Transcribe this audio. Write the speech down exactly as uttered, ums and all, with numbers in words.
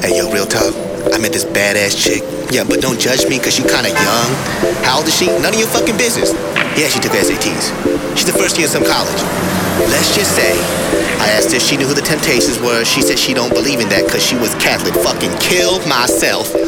Hey, yo, real talk. I met this badass chick. Yeah, but don't judge me, cause she kinda young. How old is she? None of your fucking business. Yeah, she took her S A Ts. She's the first year of some college. Let's just say, I asked her if she knew who the Temptations were. She said she don't believe in that, cause she was Catholic. Fucking kill myself.